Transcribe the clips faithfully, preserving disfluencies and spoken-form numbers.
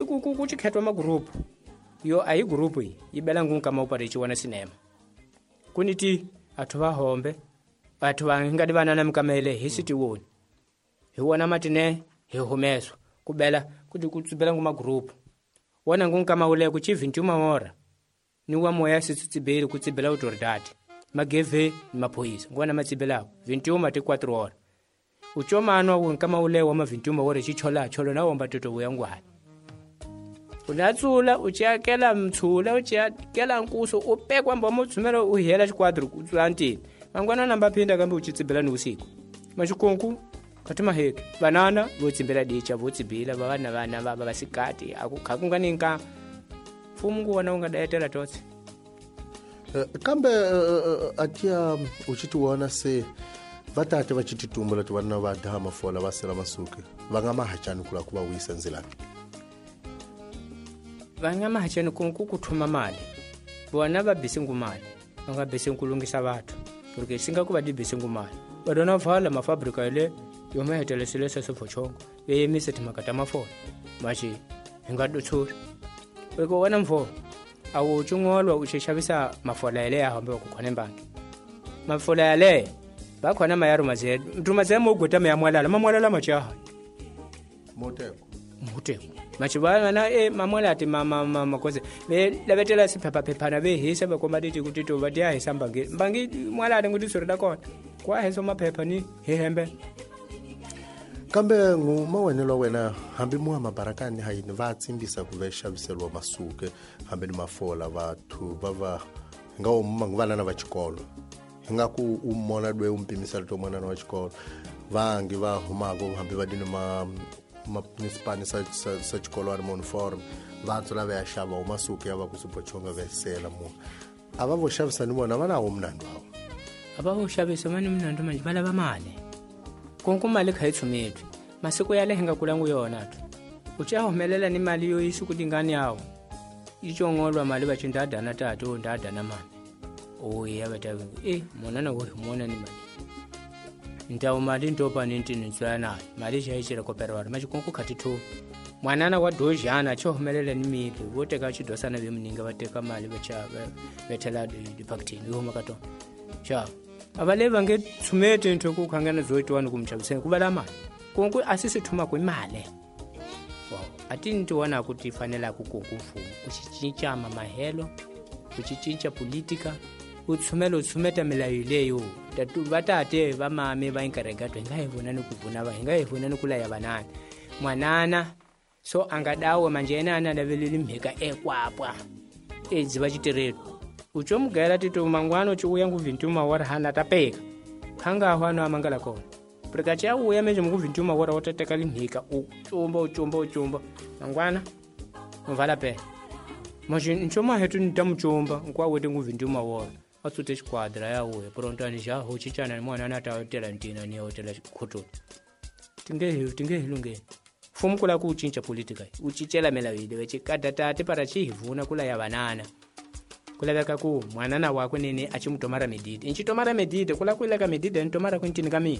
kuchikhetwa magroup yo ayi group yi ibela ngunkama uparichi wana sinema kuniti athu va hombe athu va ngadi vana na mkamele hisiti woni hi wona matine hi humeswa kubela kuti kutsibela nguma group wana ngunkama ule ku chivintuma mora ni wa moya sitsibeli kutsibela autoridad mageve mapoisa ngwana matsibela vintuma te four horas uchomano ngunkama ule wa mavintuma wore chichola cholo na womba toto uyangwana unatsula uchiyakela mthula uchiyakela nkuso upekwa mbomo utsumelo uhiyela chikwadro kutsantini mangwana namba phinda kambe uchitsibela ni usiku machikonku katima heke banana votsimbela dicha votsibila bana bana baba basikati akukhakunganinka fumungu wana ungadayetela totsi kambe atia uchiti wana se vatate vachititumbula ti vana va daha mafola va sela masuke va nga mahachani kula ku va wisa ndzilani va nga mahachani ku kuthuma mali bona va bisingu mali va nga bisingu kulungisa vathu porque singa ku va di bisingu mali va dona vala mafabrika yale yo mahetele sile se sefo ye mise timakata mafola machi hinga dutsuri beko wana mfo awu chungolwa uchishabisa mafola yale ya hambe ku khone mbangi mafola yale ba khona mayaru mazedu mtuma zemo ugota mayamwalala mamwalala machaha moteko moteko machibana na e mamwala ati mama mama koze be labetela siphepha phephana be hisa be komaditi kuti to badia hisamba nge mbangi mwala ati nguti sorida kona kwa heso maphepha ni hehembe kambe ngumawenelo wena hambi muha mabarakani hayini va tsimbisa ku veshaviselwa masuke hambi ni mafola vathu vava ngawo mangwana na va chikolo hinga ku umona dwe umpimisa to mwana na wa chikolo vangi va humako hambi va dini ma ma municipality sa sa, sa chikolo ari uniform va tsula va shava masuke ava ku supochonga vesela mu ava vo shavisa ni bona vana umnando hawo ava vo shavisa mani mnando manje bala va mali konku mali khayitsumethu masiku yale hinga kulangu yona tu uchahomelela ni mali yo isu kudingani yawo ichongolwa mali bachindada na tatu ndada na mali oye abatawe eh mona na wo mona ni mali ntawo mali ntopa nintini tsana mali chaichira koperwa machi konku khatitu mwanana wa dojana chohomelela ni mili wote ka chidosana be mninga bateka mali bacha betela di factory yo makato cha abaleva ngetsumete into kukhangana zoitwana kumchabiseni kubala mali konku asisithuma kwimali wow ati into wana ukuthi fanele akukonkufu uchichincha mahelo uchichincha politika utsumelo utsumeta milayo leyo tatu batate bamame bayinkaregato ngayivuna nokuvuna ba ngayivuna nokulaya banana mwanana so angadawo manje ena analabeleli mheka ekwapwa edziba chiteredo uchomugela tito mangwano chiuya nguvintuma wara hana tapeka khanga hwana amangala kona prikacha uya meje nguvintuma wara watateka limhika uchomba uchomba uchomba mangwana mvala pe manje nchoma hetu nitamuchomba nkwa wete nguvintuma wara atsute chikwadra ya uya pronto anisha hochichana mwana natawetela ntina ni hotela khoto tingehe tingehe lunge fumu kula kuchincha politika uchichela melawide wechikada tate para chihivuna kula ya banana kulabeka ku mwanana wako nene achimutomara medide inchitomara medide kula kuileka medide ntomara kwintini kamini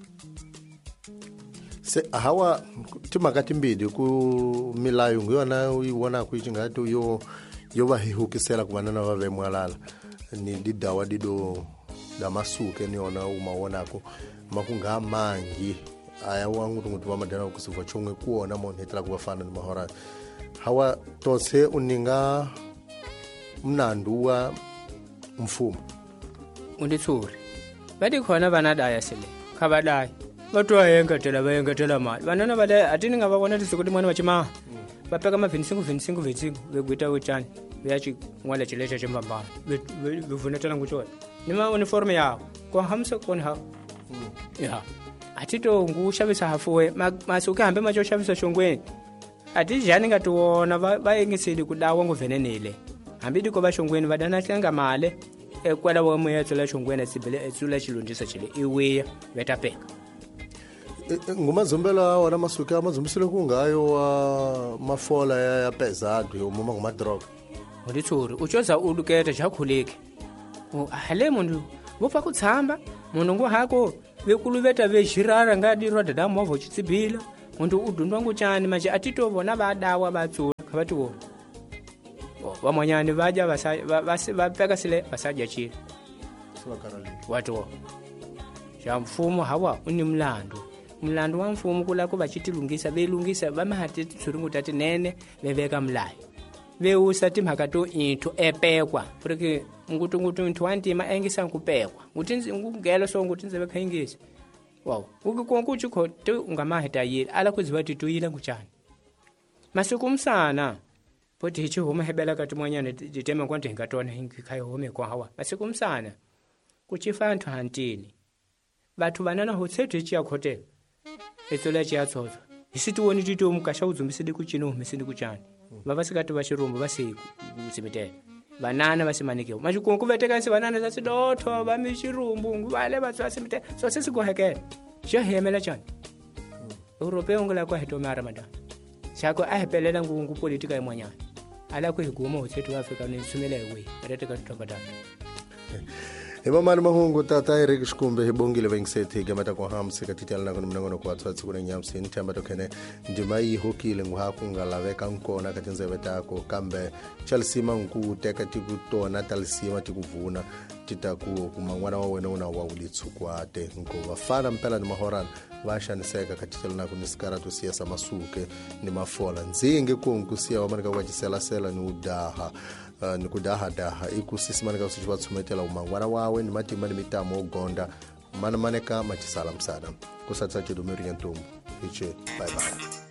se hawa timakati mbidi ku milayo ngiyona uyiwona ku ichingati yo yo vahihukisela ku banana va vemwalala ni didawa dido da masuke ni ona umawonako makunga mangi aya wangu nguti wa madana kusiva chungwe kuona mon hetla kubafana ni mahora hawa tose uninga mnanduwa mfumo unditsuri badi khona bana daya sele khabadai batho ayengatela bayengatela mali banana bale atini ngaba bona tisikuti mwana bachima bapeka ma vinsingu vinsingu vinsingu begwita utshani beyachi ngwala chilesha chembamba bevunetela ngutshola nima uniform yawo kwa hamsa kona ha ya atito ngushavisa hafuwe masuke hambe macho shavisa shongweni ati jani ngatuona bayengiseli kudawa ngovenenele hambidi ko bashongweni badana hlanga male ekwala wa moyetso la shongweni sibele etsula chilondisa chile iwe betapeka ngumazombela wona masuke amazombisele kungayo wa mafola ya pesado yo mama ngumadroga nditsuri uchoza uluketa chakhuleke hale mundu vofa kutsamba mundu ngo hako vekuluveta vejirara ngadi rodada mavo chitsibila mundu udundwa nguchani manje atito vona vadawa batsu habati wo vamwanyani vaja vapeka sile vasaja chile watu xa mfumo hawa uni mlandu mlandu wa mfumo kulako vachitilungisa velungisa vamahati titsulungu tati nene veveka mlayo veusa timhaka to inthu epekwa porque nguti nguti nthu wantima engisa nkupekwa nguti ngungelo so nguti nzeve khaingisa wow ukukonku chikho to ungamaheta yile ala kuziva tituyile nguchani masiku msana poti hichi huma hebela kati mwanyane ditema kwanti hingatona hinkhayo home kwa hawa masiku msana kuchifa anthu hantini vathu vanana hotsetu hichi ya hotel etsola chi yatsotso isituoni tito mukasha uzumbisidi kuchino umesidi kuchani vavasikati vachirumbu vasi kuzimitela vanana vasimanikeo machikunku vetekanisi vanana zasidotho vamichirumbu nguvale vathu vasimitela so sisikuhekela xahemela chani europeo ngulako hetomara madana xako ahepelela ngungu politika imwanyana alako higuma hotsetu afrika nisumela ewe ateteka tutopatatu Imamani mahungu tata Eric Shkumbe hibongile vengseti gamata kwa hamsi katiti alina kuni mnangono kwa tuwatsi kuna nyamsi niti ambato kene ndimai hoki ile nguhaku ngalaveka nkona katinze vetako kambe chalisima ngu teka tiku tona talisima tiku vuna titaku kumangwana wawene una waulitsu kwa ate nko wafana mpela ni mahorana vasha niseka katiti alina kuni skara tusiasa masuke ni mafola nzingi kungusia wamanika wajisela sela ni udaha Uh, nikudaha daha ikusisimana usichwa tsumetela umangwana wawe ni matima ni mitamo ugonda mana maneka machisala msada kusatsa chidumiri ntumbu ichi bye bye